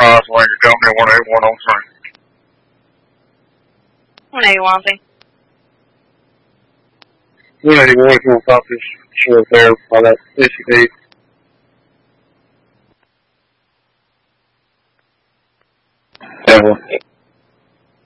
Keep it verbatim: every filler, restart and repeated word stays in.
Price Linger Company, one eight one oh three. one eighty-one, thank you. one eighty-one, if you want copies, sure, there, by that S U V. Yeah, well.